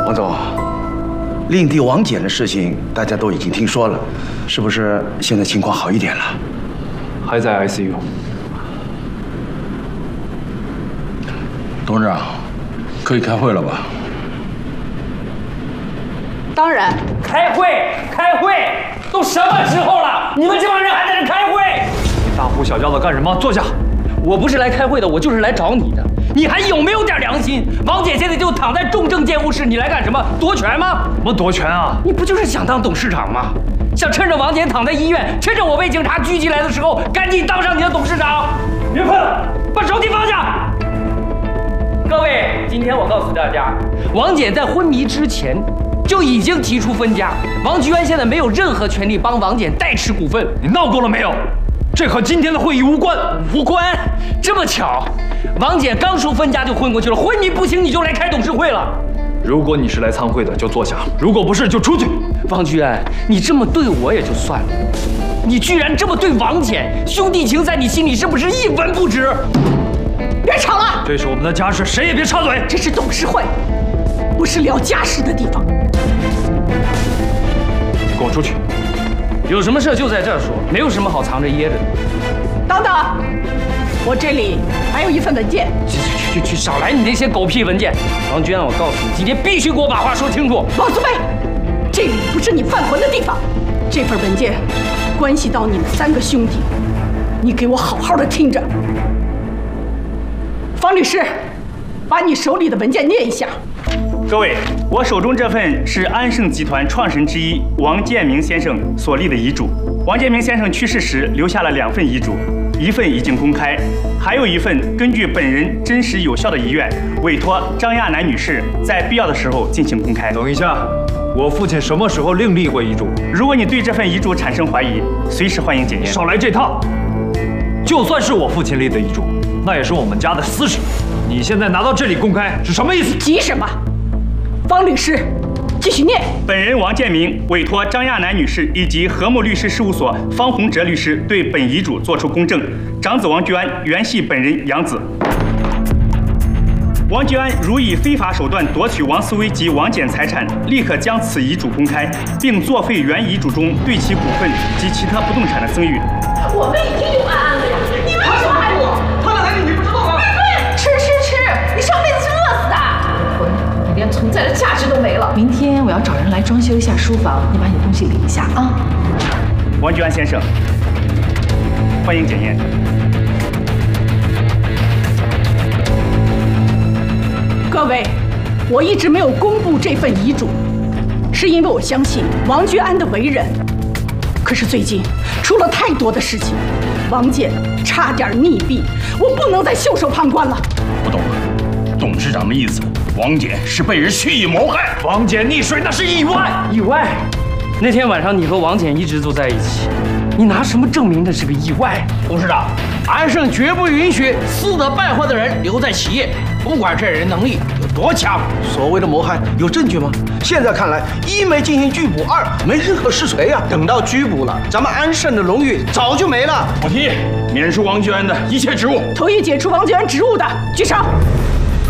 王总，令弟王翦的事情大家都已经听说了，是不是现在情况好一点了？ 还在 ICU。 董事长，可以开会了吧？ 当然。 开会，都什么时候了？你们这帮人还在这开会？ 你大呼小叫的干什么？坐下。 我不是来开会的，我就是来找你的。你还有没有点良心？王翦现在就躺在重症监护室，你来干什么？夺权吗？ 什么夺权啊？ 你不就是想当董事长吗？想趁着王翦躺在医院，趁着我被警察狙击来的时候，赶紧当上你的董事长？别碰了，把手机放下。各位，今天我告诉大家，王翦在昏迷之前就已经提出分家，王菊安现在没有任何权利帮王翦代持股份。 你闹够了没有？这和今天的会议无关。 无关？这么巧，王翦刚说分家就昏过去了，昏迷不醒你就来开董事会了。 如果你是来参会的，就坐下；如果不是，就出去。 王菊安，你这么对我也就算了，你居然这么对王翦，兄弟情在你心里是不是一文不值？ 别吵了， 这是我们的家事，谁也别插嘴。 这是董事会，不是聊家事的地方。 跟我出去。 有什么事就在这儿说，没有什么好藏着掖着的。 等等，我这里还有一份文件。 去，少来你那些狗屁文件！王菊安，我告诉你，今天必须给我把话说清楚。 王苏梅，这里不是你犯浑的地方。这份文件关系到你们3个兄弟，你给我好好的听着。方律师，把你手里的文件念一下。 各位，我手中这份是安盛集团创始人之一王建明先生所立的遗嘱。王建明先生去世时留下了2份遗嘱，一份已经公开，还有一份根据本人真实有效的遗愿，委托张亚楠女士在必要的时候进行公开。 等一下，我父亲什么时候另立过遗嘱？ 如果你对这份遗嘱产生怀疑，随时欢迎检验。 少来这套！就算是我父亲立的遗嘱，那也是我们家的私事。你现在拿到这里公开是什么意思？ 急什么？方律师，继续念。 本人王建明委托张亚楠女士以及和睦律师事务所方洪哲律师对本遗嘱作出公证。长子王菊安原系本人养子。王菊安如以非法手段夺取王思威及王翦财产，立刻将此遗嘱公开，并作废原遗嘱中对其股份及其他不动产的赠与。 我们已经有案了呀，你为什么还我？ 他的孩子你不知道吗？ 吃，你上辈子是饿死的。 混，你连存在的价值都没了。明天我要找人来装修一下书房，你把你的东西理一下啊。 王菊安先生，欢迎检验。 各位，我一直没有公布这份遗嘱，是因为我相信王菊安的为人。可是最近出了太多的事情，王翦差点溺毙，我不能再袖手旁观了。 不懂了，董事长的意思，王翦是被人蓄意谋害。 王翦溺水那是意外。 意外？那天晚上你和王翦一直都在一起，你拿什么证明这是个意外？ 董事长，安盛绝不允许私德败坏的人留在企业，不管这人能力有多强。 所谓的谋害有证据吗？现在看来，一没进行拘捕，二没任何实锤啊。等到拘捕了，咱们安盛的荣誉早就没了。 我提议免除王菊安的一切职务。 同意解除王菊安职务的举手。